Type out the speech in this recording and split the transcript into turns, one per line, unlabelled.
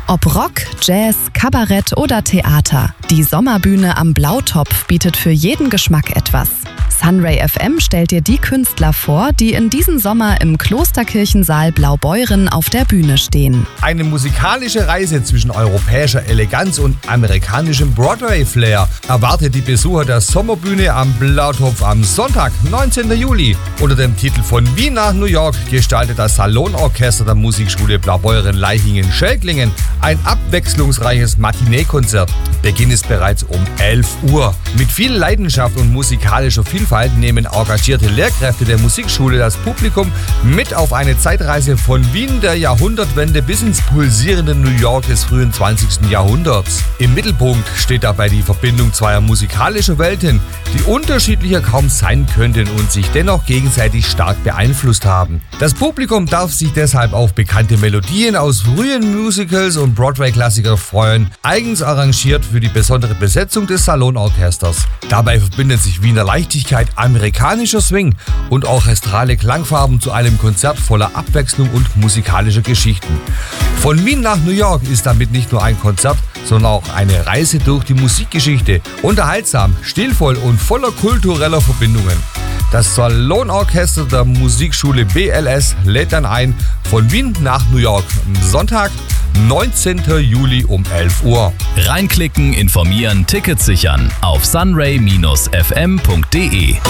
Ob Rock, Jazz, Kabarett oder Theater, die Sommerbühne am Blautopf bietet für jeden Geschmack etwas. Sunray FM stellt dir die Künstler vor, die in diesem Sommer im Klosterkirchensaal Blaubeuren auf der Bühne stehen.
Eine musikalische Reise zwischen europäischer Eleganz und amerikanischem Broadway-Flair erwartet die Besucher der Sommerbühne am Blautopf am Sonntag, 19. Juli. Unter dem Titel Von Wien nach New York gestaltet das Salonorchester der Musikschule Blaubeuren-Leichingen-Schelklingen ein abwechslungsreiches Matinee-Konzert. Beginn ist bereits um 11 Uhr. Mit viel Leidenschaft und musikalischer Vielfalt nehmen engagierte Lehrkräfte der Musikschule das Publikum mit auf eine Zeitreise von Wien der Jahrhundertwende bis ins pulsierende New York des frühen 20. Jahrhunderts. Im Mittelpunkt steht dabei die Verbindung zweier musikalischer Welten, die unterschiedlicher kaum sein könnten und sich dennoch gegenseitig stark beeinflusst haben. Das Publikum darf sich deshalb auf bekannte Melodien aus frühen Musicals und Broadway-Klassiker freuen, eigens arrangiert für die besondere Besetzung des Salonorchesters. Dabei verbindet sich Wiener Leichtigkeit, amerikanischer Swing und orchestrale Klangfarben zu einem Konzert voller Abwechslung und musikalischer Geschichten. Von Wien nach New York ist damit nicht nur ein Konzert, sondern auch eine Reise durch die Musikgeschichte. Unterhaltsam, stilvoll und voller kultureller Verbindungen. Das Salonorchester der Musikschule BLS lädt dann ein von Wien nach New York am Sonntag, 19. Juli um 11 Uhr.
Reinklicken, informieren, Tickets sichern auf sunray-fm.de.